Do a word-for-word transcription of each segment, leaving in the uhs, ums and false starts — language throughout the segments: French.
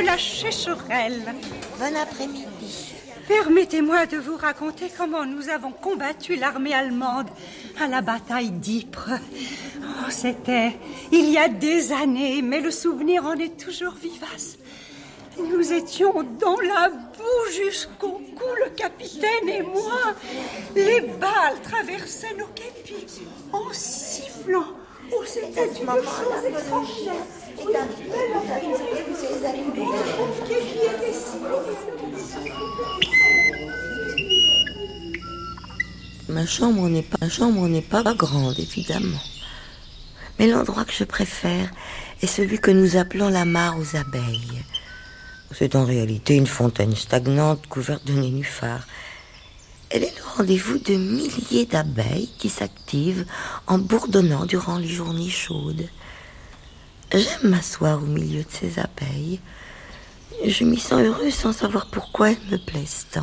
la Sécherelle. Bon après-midi. Permettez-moi de vous raconter comment nous avons combattu l'armée allemande à la bataille d'Ypres. Oh, c'était il y a des années, mais le souvenir en est toujours vivace. Nous étions dans la boue jusqu'au cou, le capitaine et moi. Les balles traversaient nos képis en sifflant. Oh, c'était une chose extraordinaire. Oui, Ma chambre n'est pas, ma chambre n'est pas grande, évidemment. Mais l'endroit que je préfère est celui que nous appelons la mare aux abeilles. C'est en réalité une fontaine stagnante couverte de nénuphars. Elle est le rendez-vous de milliers d'abeilles qui s'activent en bourdonnant durant les journées chaudes. J'aime m'asseoir au milieu de ces abeilles. Je m'y sens heureuse sans savoir pourquoi elles me plaisent tant.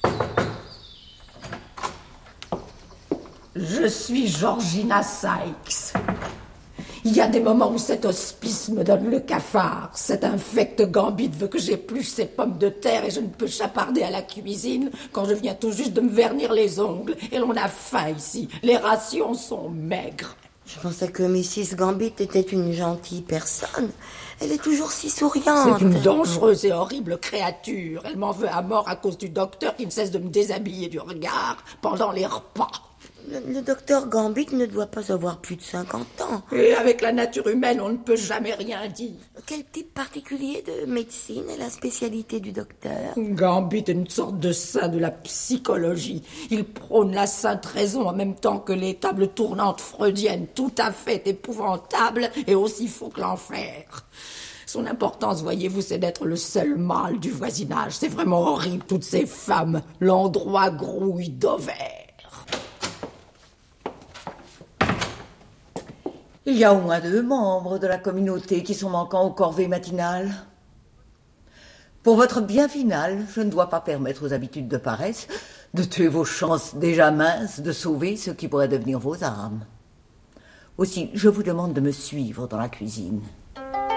Je suis Georgina Sykes. Il y a des moments où cet hospice me donne le cafard. Cet infect Gambit veut que j'épluche ses pommes de terre et je ne peux chaparder à la cuisine quand je viens tout juste de me vernir les ongles. Et l'on a faim ici. Les rations sont maigres. Je pensais que missus Gambit était une gentille personne. Elle est toujours si souriante. C'est une dangereuse et horrible créature. Elle m'en veut à mort à cause du docteur qui ne cesse de me déshabiller du regard pendant les repas. Le, le docteur Gambit ne doit pas avoir plus de cinquante ans. Et avec la nature humaine, on ne peut jamais rien dire. Quel type particulier de médecine est la spécialité du docteur? Gambit est une sorte de saint de la psychologie. Il prône la sainte raison en même temps que les tables tournantes freudiennes, tout à fait épouvantables et aussi faux que l'enfer. Son importance, voyez-vous, c'est d'être le seul mâle du voisinage. C'est vraiment horrible, toutes ces femmes. L'endroit grouille d'ovaires. Il y a au moins deux membres de la communauté qui sont manquants aux corvées matinales. Pour votre bien final, je ne dois pas permettre aux habitudes de paresse de tuer vos chances déjà minces de sauver ce qui pourrait devenir vos armes. Aussi, je vous demande de me suivre dans la cuisine.